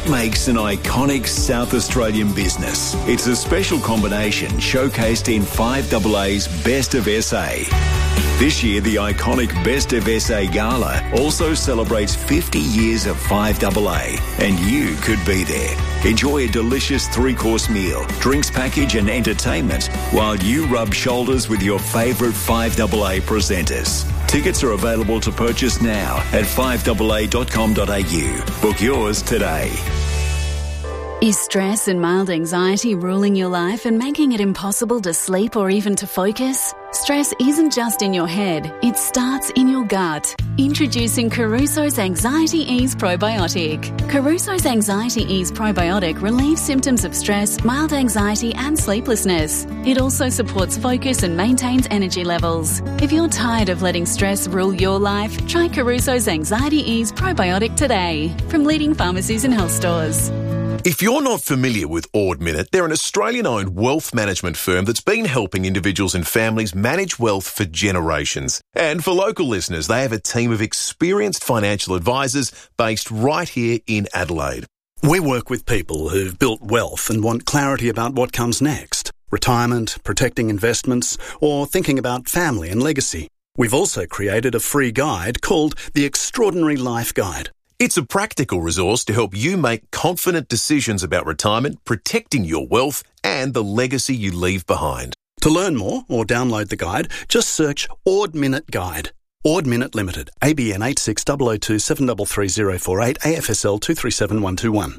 What makes an iconic South Australian business? It's a special combination showcased in 5AA's Best of SA. This year, the iconic Best of SA Gala also celebrates 50 years of 5AA, and you could be there. Enjoy a delicious three-course meal, drinks package and entertainment while you rub shoulders with your favourite 5AA presenters. Tickets are available to purchase now at 5AA.com.au. Book yours today. Is stress and mild anxiety ruling your life and making it impossible to sleep or even to focus? Stress isn't just in your head, it starts in your gut. Introducing Caruso's Anxiety Ease Probiotic. Caruso's Anxiety Ease Probiotic relieves symptoms of stress, mild anxiety and sleeplessness. It also supports focus and maintains energy levels. If you're tired of letting stress rule your life, try Caruso's Anxiety Ease Probiotic today from leading pharmacies and health stores. If you're not familiar with Ord Minnett, they're an Australian-owned wealth management firm that's been helping individuals and families manage wealth for generations. And for local listeners, they have a team of experienced financial advisors based right here in Adelaide. We work with people who've built wealth and want clarity about what comes next. Retirement, protecting investments, or thinking about family and legacy. We've also created a free guide called The Extraordinary Life Guide. It's a practical resource to help you make confident decisions about retirement, protecting your wealth and the legacy you leave behind. To learn more or download the guide, just search Ord Minnett Guide. Ord Minnett Limited, ABN 860027333048, AFSL 237121.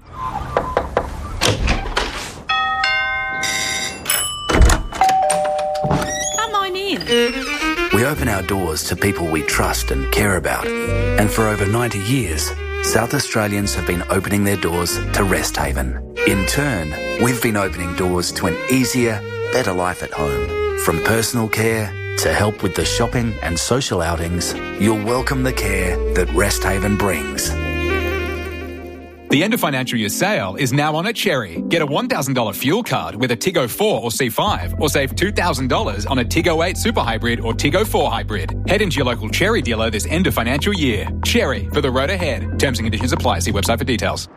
Come on in. We open our doors to people we trust and care about. And for over 90 years, South Australians have been opening their doors to Rest Haven. In turn, we've been opening doors to an easier, better life at home. From personal care to help with the shopping and social outings, you'll welcome the care that Rest Haven brings. The end of financial year sale is now on at Cherry. Get a $1,000 fuel card with a Tiggo 4 or C5 or save $2,000 on a Tiggo 8 Super Hybrid or Tiggo 4 Hybrid. Head into your local Cherry dealer this end of financial year. Cherry, for the road ahead. Terms and conditions apply. See website for details.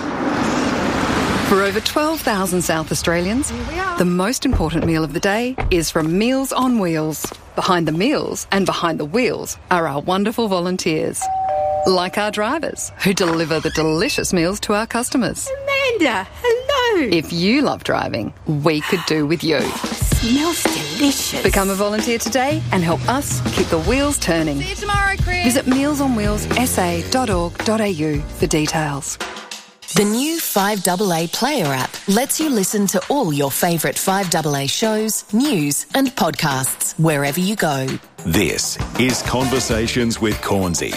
For over 12,000 South Australians, the most important meal of the day is from Meals on Wheels. Behind the meals and behind the wheels are our wonderful volunteers. Like our drivers, who deliver the delicious meals to our customers. Amanda, hello. If you love driving, we could do with you. Smells delicious. Become a volunteer today and help us keep the wheels turning. See you tomorrow, Chris. Visit mealsonwheelssa.org.au for details. The new 5AA Player app lets you listen to all your favourite 5AA shows, news and podcasts wherever you go. This is Conversations with Cornsey.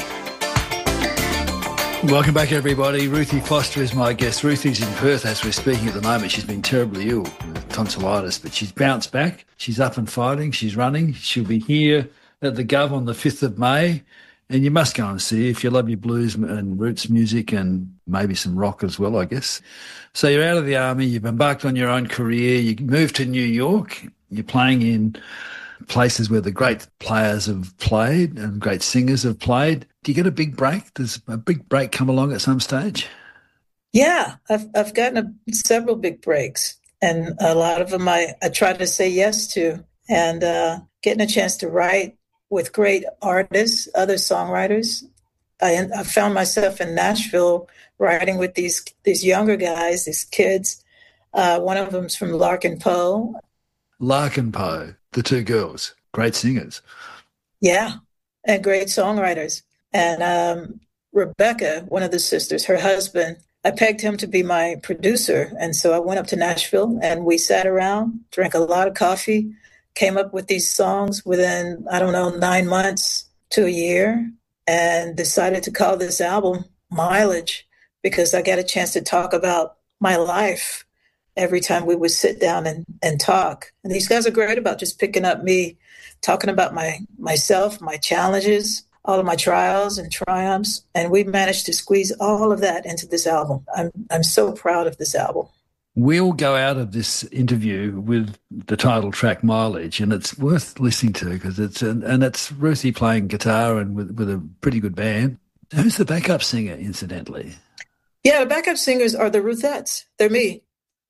Welcome back, everybody. Ruthie Foster is my guest. Ruthie's in Perth as we're speaking at the moment. She's been terribly ill with tonsillitis, but she's bounced back. She's up and fighting. She's running. She'll be here at the Gov on the 5th of May. And you must go and see her if you love your blues and roots music and maybe some rock as well, I guess. So you're out of the army. You've embarked on your own career. You moved to New York. You're playing in places where the great players have played and great singers have played. Do you get a big break? Does a big break come along at some stage? Yeah, I've gotten several big breaks, and a lot of them I try to say yes to. And getting a chance to write with great artists, other songwriters. I found myself in Nashville writing with these younger guys, these kids. One of them's from Larkin Poe. Larkin Poe, the two girls, great singers. Yeah, and great songwriters. And Rebecca, one of the sisters, her husband, I pegged him to be my producer. And so I went up to Nashville and we sat around, drank a lot of coffee, came up with these songs within, 9 months to a year, and decided to call this album Mileage because I got a chance to talk about my life every time we would sit down and talk. And these guys are great about just picking up me, talking about myself, my challenges, all of my trials and triumphs. And we managed to squeeze all of that into this album. I'm so proud of this album. We'll go out of this interview with the title track Mileage, and it's worth listening to because it's Ruthie playing guitar and with a pretty good band. Who's the backup singer, incidentally? Yeah, the backup singers are the Ruthettes. They're me.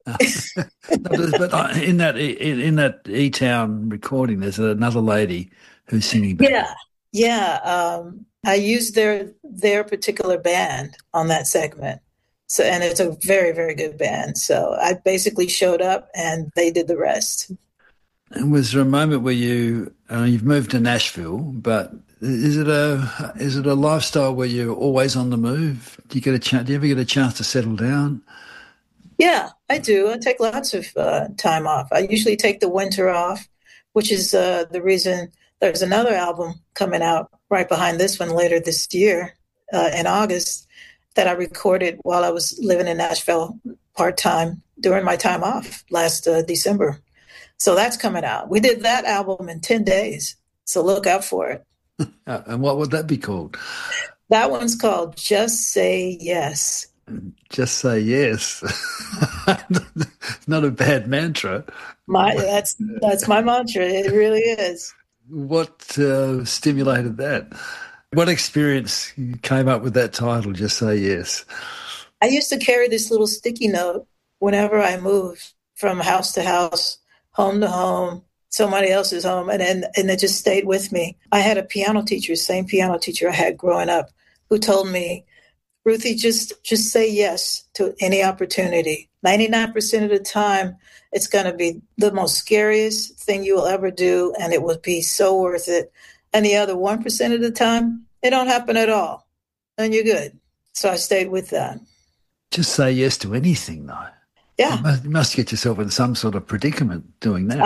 But in that E-Town recording, there's another lady who's singing back. Yeah. I used their particular band on that segment. So, and it's a very, very good band. So I basically showed up and they did the rest. And was there a moment where you've moved to Nashville, but is it a lifestyle where you're always on the move? Do you ever get a chance to settle down? Yeah, I do. I take lots of time off. I usually take the winter off, which is the reason there's another album coming out right behind this one later this year in August that I recorded while I was living in Nashville part-time during my time off last December. So that's coming out. We did that album in 10 days, so look out for it. And what would that be called? That one's called Just Say Yes. Just say yes. It's not a bad mantra. That's my mantra. It really is. What stimulated that? What experience came up with that title, Just Say Yes? I used to carry this little sticky note whenever I moved from house to house, home to home, somebody else's home, and it just stayed with me. I had a piano teacher, same piano teacher I had growing up, who told me, Ruthie, just say yes to any opportunity. 99% of the time, it's going to be the most scariest thing you will ever do, and it will be so worth it. And the other 1% of the time, it don't happen at all, and you're good. So I stayed with that. Just say yes to anything, though. Yeah. You must get yourself in some sort of predicament doing that. I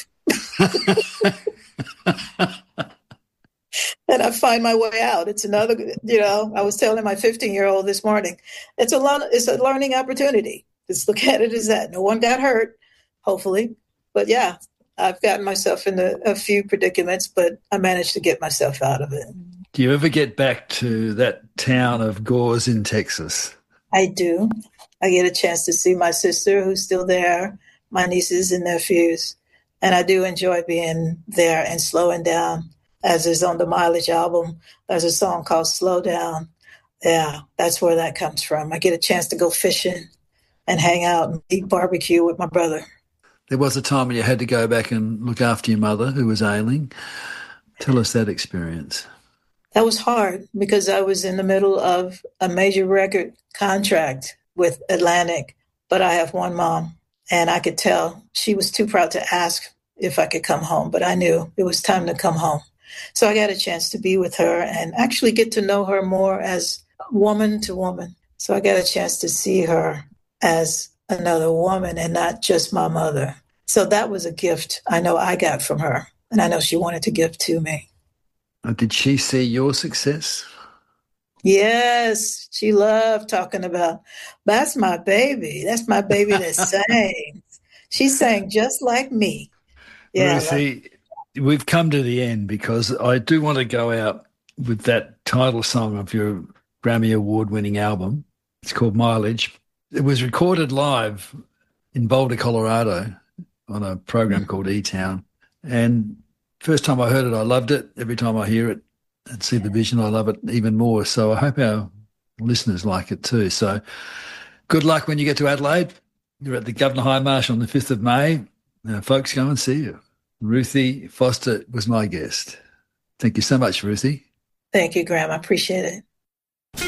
have. And I find my way out. It's another, I was telling my 15-year-old this morning, it's a learning opportunity. Just look at it as that. No one got hurt, hopefully. But yeah, I've gotten myself into a few predicaments, but I managed to get myself out of it. Do you ever get back to that town of Gores in Texas? I do. I get a chance to see my sister who's still there, my nieces and nephews. And I do enjoy being there and slowing down. As is on the Mileage album, there's a song called Slow Down. Yeah, that's where that comes from. I get a chance to go fishing and hang out and eat barbecue with my brother. There was a time when you had to go back and look after your mother who was ailing. Tell us that experience. That was hard because I was in the middle of a major record contract with Atlantic, but I have one mom, and I could tell she was too proud to ask if I could come home, but I knew it was time to come home. So I got a chance to be with her and actually get to know her more as woman to woman. So I got a chance to see her as another woman and not just my mother. So that was a gift I know I got from her, and I know she wanted to give to me. Did she see your success? Yes, she loved talking about, that's my baby. That's my baby that sang. She sang just like me. Yeah. Ruthie, we've come to the end because I do want to go out with that title song of your Grammy Award-winning album. It's called Mileage. It was recorded live in Boulder, Colorado on a program called E-Town. And first time I heard it, I loved it. Every time I hear it and see the vision, I love it even more. So I hope our listeners like it too. So good luck when you get to Adelaide. You're at the Governor High Marsh on the 5th of May. Folks, go and see you. Ruthie Foster was my guest. Thank you so much, Ruthie. Thank you, Graham. I appreciate it.